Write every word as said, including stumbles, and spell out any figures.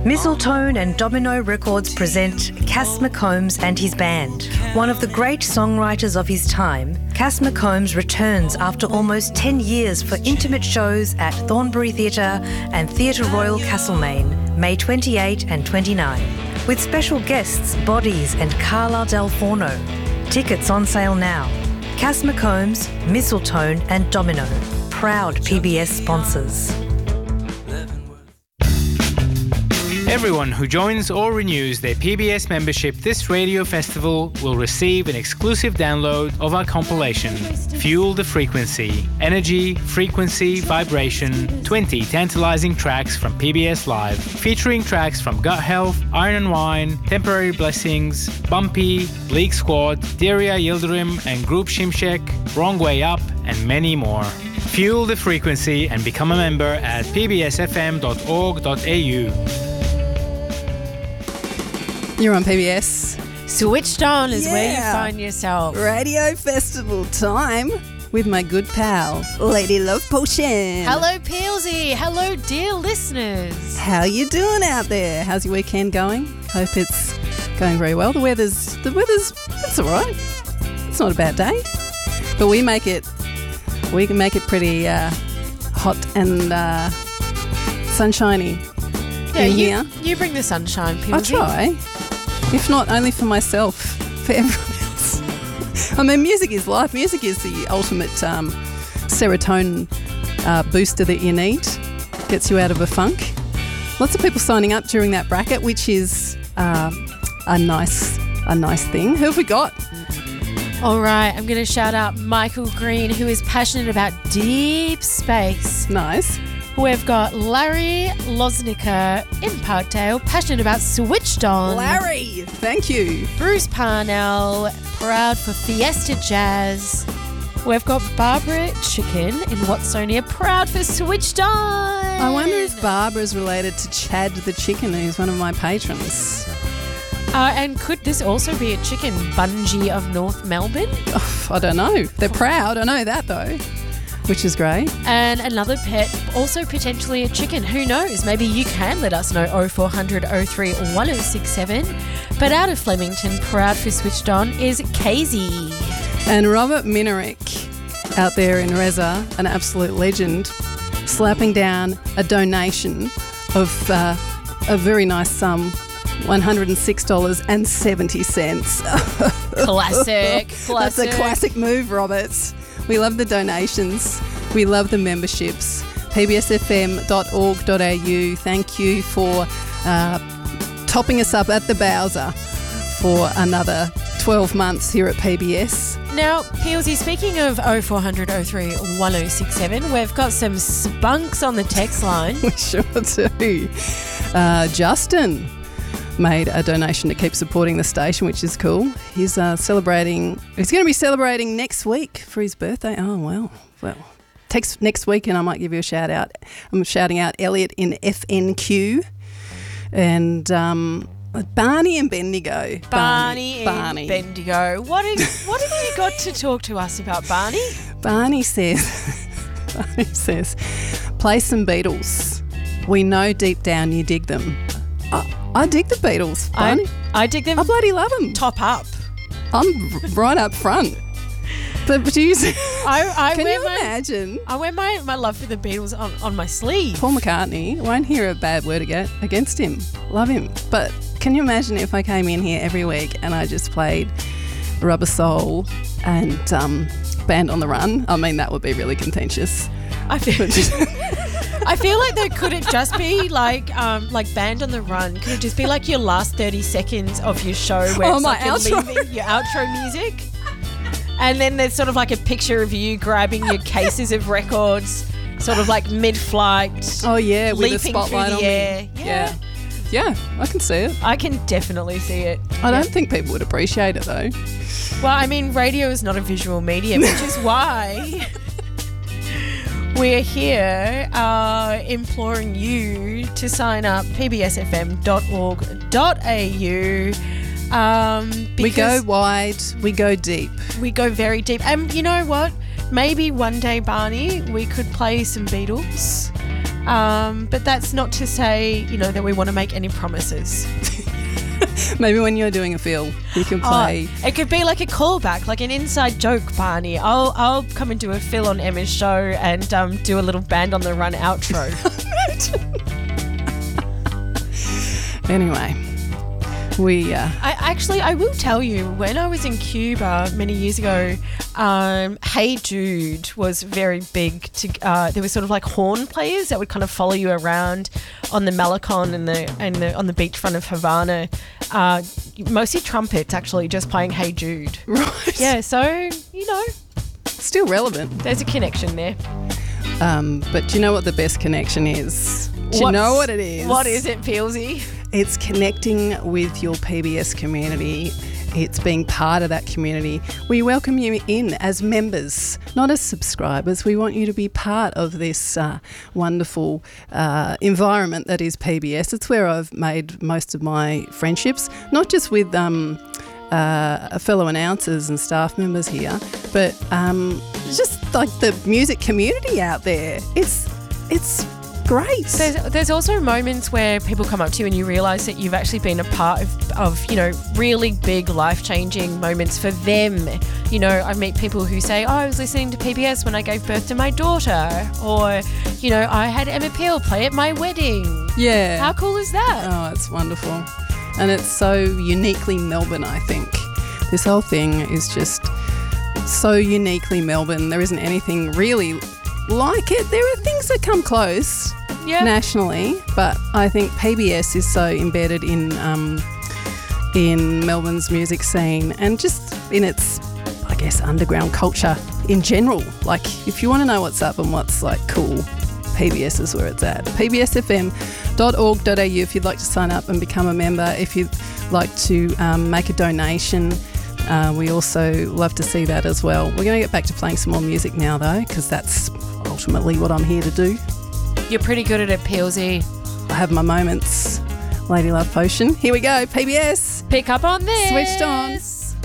Mistletoe and Domino Records present Cass McCombs and his band. One of the great songwriters of his time, Cass McCombs returns after almost ten years for intimate shows at Thornbury Theatre and Theatre Royal Castlemaine, May twenty-eighth and twenty-ninth, with special guests Bodies and Carla Del Forno. Tickets on sale now. Cass McCombs, Mistletoe and Domino, proud P B S sponsors. Everyone who joins or renews their P B S membership this radio festival will receive an exclusive download of our compilation, Fuel the Frequency, Energy, Frequency, Vibration, twenty tantalising tracks from P B S Live, featuring tracks from Gut Health, Iron and Wine, Temporary Blessings, Bumpy, League Squad, Daria Yildirim and Group Shimshek, Wrong Way Up, and many more. Fuel the Frequency and become a member at p b s f m dot org dot a u. You're on P B S. Switched on is Yeah. where you find yourself. Radio Festival time with my good pal, Lady Love Potion. Hello, Peelsy. Hello, dear listeners. How you doing out there? How's your weekend going? Hope it's going very well. The weather's, the weather's, it's all right. It's not a bad day. But we make it, we can make it pretty uh, hot and uh, sunshiny Yeah, in you, here. you bring the sunshine, Peelsy. I try. If not, only for myself, for everyone else. I mean, music is life. Music is the ultimate um, serotonin uh, booster that you need. Gets you out of a funk. Lots of people signing up during that bracket, which is uh, a nice, a nice thing. Who have we got? All right, I'm going to shout out Michael Green, who is passionate about deep space. Nice. We've got Larry Losnicker in Parkdale, passionate about Switched On. Larry, thank you. Bruce Parnell, proud for Fiesta Jazz. We've got Barbara Chicken in Watsonia, proud for Switched On. I wonder if Barbara's related to Chad the Chicken, who's one of my patrons. Uh, and could this also be a chicken, Bungie of North Melbourne? Oh, I don't know. They're proud. I know that though, which is great. And another pet, also potentially a chicken. Who knows? Maybe you can let us know oh four hundred oh three one oh six seven. But out of Flemington, proud for Switched On is Casey. And Robert Minarick out there in Reza, an absolute legend, slapping down a donation of uh, a very nice sum, one hundred six dollars and seventy cents. Classic. That's Classic. a classic move, Roberts. We love the donations. We love the memberships. p b s f m dot org dot a u. Thank you for uh, topping us up at the Bowser for another twelve months here at P B S. Now, Peelsy, speaking of oh four hundred oh three one oh six seven, we've got some spunks on the text line. We sure do. Uh, Justin made a donation to keep supporting the station, which is cool. He's uh, celebrating, he's going to be celebrating next week for his birthday. Oh, well, well. Text next week and I might give you a shout out. I'm shouting out Elliot in F N Q and um, Barney and Bendigo. Barney, Barney. and Bendigo. What have, what have you got to talk to us about, Barney? Barney says, Barney says, play some Beatles. We know deep down you dig them. I, I dig the Beatles, Barney. I, I dig them. I bloody love them. Top up. I'm right up front. But, but you, I, I can wear you my, imagine? I wear my, my love for the Beatles on, on my sleeve. Paul McCartney, won't hear a bad word aga- against him. Love him. But can you imagine if I came in here every week and I just played Rubber Soul and um, Band on the Run? I mean, that would be really contentious. I feel I feel like there could it just be like um, like Band on the Run? Could it just be like your last thirty seconds of your show where Oh, it's my like you're outro. leaving your outro music? And then there's sort of like a picture of you grabbing your cases of records, sort of like mid-flight. Oh, yeah, with a leaping spotlight through on the me. air. Yeah. Yeah. Yeah, I can see it. I can definitely see it. I don't think people would appreciate it, though. Well, I mean, radio is not a visual medium, which is why we're here uh, imploring you to sign up p b s f m dot org dot a u. Um, We go because wide, we go deep. we go very deep. And you know what? Maybe one day, Barney, we could play some Beatles. Um, but that's not to say, you know, that we want to make any promises. Maybe when you're doing a fill, you can play. Oh, it could be like a callback, like an inside joke, Barney. I'll I'll come and do a fill on Emma's show and um, do a little Band on the Run outro. Anyway, we. Uh, I actually, I will tell you, when I was in Cuba many years ago, um, Hey Jude was very big. To uh, there were sort of like horn players that would kind of follow you around on the Malecon and the and the on the beachfront of Havana. Uh, mostly trumpets, actually, just playing Hey Jude. Right. Yeah. So you know, still relevant. there's a connection there. Um, but do you know what the best connection is? Do you What's- know what it is? What is it, Peelsy? It's connecting with your P B S community. It's being part of that community. We welcome you in as members, not as subscribers. We want you to be part of this uh, wonderful uh, environment that is P B S. It's where I've made most of my friendships, not just with um, uh, fellow announcers and staff members here, but um, just like the music community out there. It's it's great. There's, there's also moments where people come up to you and you realise that you've actually been a part of, of, you know, really big life-changing moments for them. You know, I meet people who say, oh, I was listening to P B S when I gave birth to my daughter. Or, you know, I had Emma Peel play at my wedding. Yeah. How cool is that? Oh, it's wonderful. And it's so uniquely Melbourne, I think. This whole thing is just so uniquely Melbourne. There isn't anything really like it. There are things that come close Yeah. nationally, but I think P B S is so embedded in um, in Melbourne's music scene and just in its, I guess, underground culture in general. Like, if you want to know what's up and what's like cool, P B S is where it's at. P B S F M dot org dot A U if you'd like to sign up and become a member. If you'd like to um, make a donation, uh, we also love to see that as well. We're going to get back to playing some more music now, though, because that's ultimately what I'm here to do. You're pretty good at it, Peelsy. I have my moments. Lady Love Potion. Here we go. P B S. Pick up on this. Switched on.